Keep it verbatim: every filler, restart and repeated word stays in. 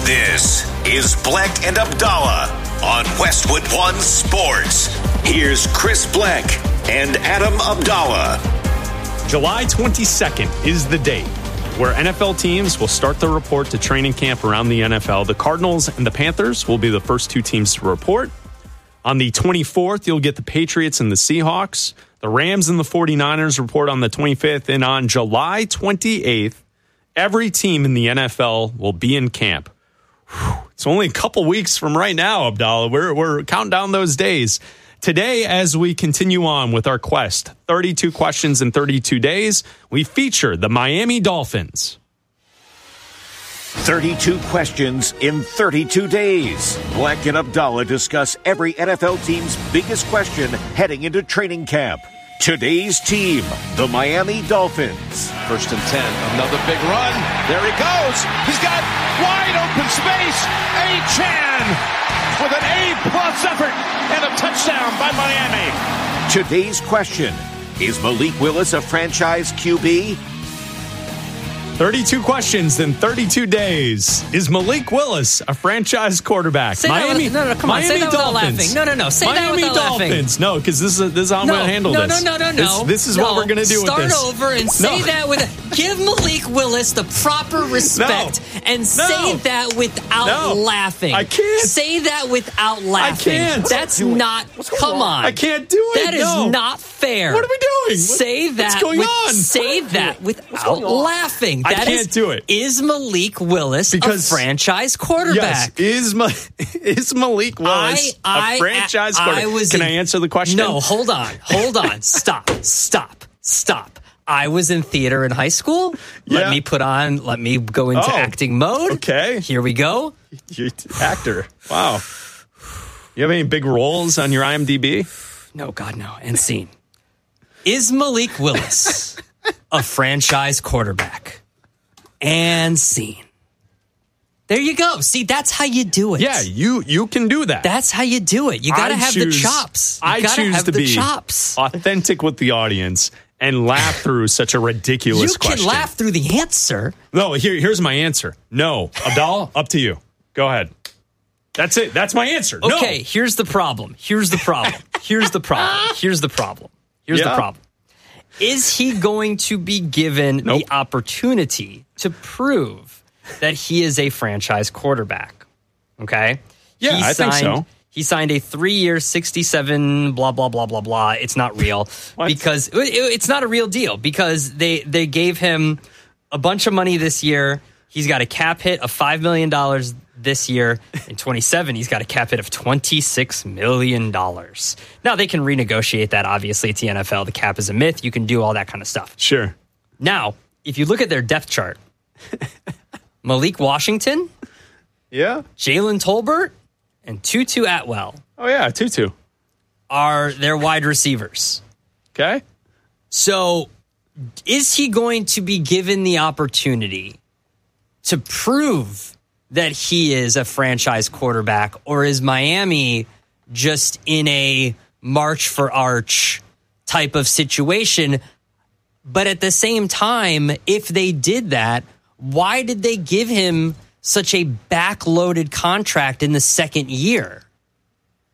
This is Bleck and Abdallah on Westwood One Sports. Here's Chris Bleck and Adam Abdallah. July twenty-second is the date where N F L teams will start the report to training camp around the N F L. The Cardinals and the Panthers will be the first two teams to report. On the twenty-fourth, you'll get the Patriots and the Seahawks. The Rams and the 49ers report on the twenty-fifth. And on July twenty-eighth, every team in the N F L will be in camp. Whew, it's only a couple weeks from right now, Abdallah. We're, we're counting down those days. Today, as we continue on with our quest, thirty-two questions in thirty-two days, we feature the Miami Dolphins. thirty-two questions in thirty-two days. Bleck and Abdallah discuss every N F L team's biggest question heading into training camp. Today's team, the Miami Dolphins. First and ten, another big run. There he goes. He's got wide open space. Achane with an A-plus effort and a touchdown by Miami. Today's question, is Malik Willis a franchise Q B? thirty-two questions in thirty-two days. Is Malik Willis a franchise quarterback? Say Miami, that with, no, no, come on. Miami Say that without Dolphins. laughing. No, no, no. Say Miami that without Dolphins. laughing. No, because this is this is how I'm no, going to handle no, this. No, no, no, This, no. this is no. what we're going to do Start with this. over and say No. that with give Malik Willis the proper respect No. and say No. that without No. laughing. I can't. Say that without laughing. can't. That's not. Come on. I can't do it. That is No. not fair. What are we doing? Say What- that. what's going with, on? Say that without laughing. I That can't is- do it. Is Malik Willis Because- a franchise quarterback? Yes. Is, Ma- is Malik Willis I- I- a franchise I- quarterback? I was Can in- I answer the question? No, hold on. Hold on. Stop. Stop. Stop. I was in theater in high school. Let Yeah. me put on, let me go into Oh, acting mode. okay. Here we go. You're an actor. Wow. You have any big roles on your I M D B? No, God, no. And scene. Is Malik Willis a franchise quarterback? And scene. There you go. See, that's how you do it. Yeah, you you can do that. That's how you do it. You got to I have choose- the chops. You I gotta choose have to the be chops. authentic with the audience and laugh through such a ridiculous You can question. laugh through the answer. No, here, here's my answer. No. Abdallah, up to you. Go ahead. That's it. That's my answer. No. Okay, here's the problem. Here's the problem. Here's the problem. Here's the problem. Here's Yeah. the problem. Is he going to be given Nope. the opportunity to prove that he is a franchise quarterback? Okay? Yeah, He I think signed- so. He signed a three-year, sixty-seven, blah, blah, blah, blah, blah. It's not real. What? Because it- it's not a real deal because they, they gave him a bunch of money this year. He's got a cap hit of five million dollars this year. In twenty-seven, he's got a cap hit of twenty-six million dollars. Now, they can renegotiate that, obviously. It's the N F L. The cap is a myth. You can do all that kind of stuff. Sure. Now, if you look at their depth chart, Malik Washington, Yeah. Jalen Tolbert, and Tutu Atwell Oh, yeah. Tutu. are their wide receivers. Okay. So, is he going to be given the opportunity to prove that he is a franchise quarterback, or is Miami just in a march for arch type of situation? But at the same time, if they did that, why did they give him such a backloaded contract in the second year?